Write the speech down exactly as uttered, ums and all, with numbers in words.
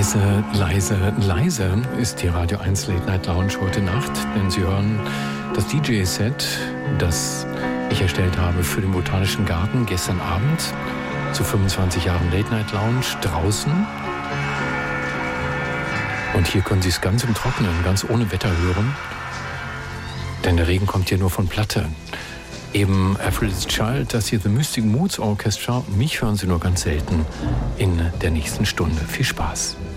Leise, leise, leise ist die Radio eins Late Night Lounge heute Nacht, denn Sie hören das D J-Set, das ich erstellt habe für den Botanischen Garten gestern Abend zu fünfundzwanzig Jahren Late Night Lounge draußen. Und hier können Sie es ganz im Trockenen, ganz ohne Wetter hören, denn der Regen kommt hier nur von Platte. Eben Aphrodite's Child, das hier The Mystic Moods Orchestra. Mich hören Sie nur ganz selten in der nächsten Stunde. Viel Spaß.